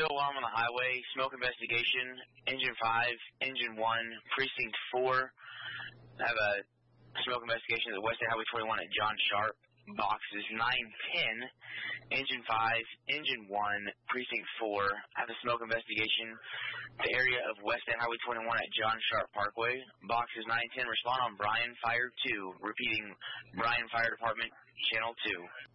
still while I'm on the highway. Smoke investigation. Engine 5, Engine 1, Precinct 4. I have a smoke investigation at the West Highway 21 at John Sharp. Boxes 910, Engine 5, Engine 1, Precinct 4. I have a smoke investigation. The area of West Highway 21 at John Sharp Parkway. Boxes 910, respond on Bryan Fire 2. Repeating, Bryan Fire Department, Channel 2.